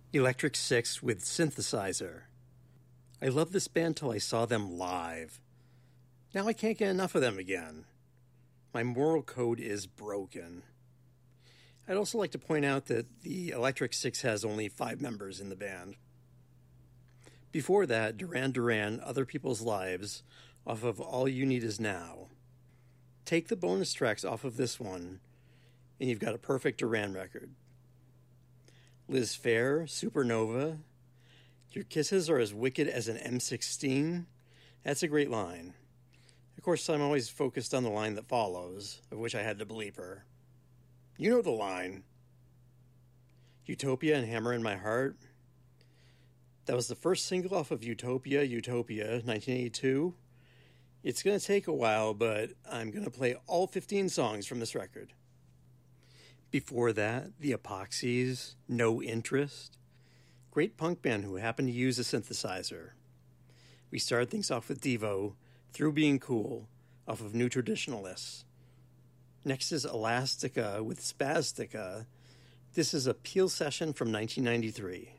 Electric Six with Synthesizer. I loved this band till I saw them live. Now I can't get enough of them again. My moral code is broken. I'd also like to point out that the Electric Six has only 5 members in the band. Before that, Duran Duran, Other People's Lives, off of All You Need Is Now. Take the bonus tracks off of this one, and you've got a perfect Duran record. Liz Phair, Supernova. Your kisses are as wicked as an M16. That's a great line. Of course, I'm always focused on the line that follows, of which I had to bleep her. You know the line. Utopia and Hammer in My Heart. That was the first single off of Utopia, 1982. It's going to take a while, but I'm going to play all 15 songs from this record. Before that, the Epoxies, No Interest. Great punk band who happened to use a synthesizer. We started things off with Devo, Through Being Cool, off of New Traditionalists. Next is Elastica with Spastica. This is a Peel session from 1993.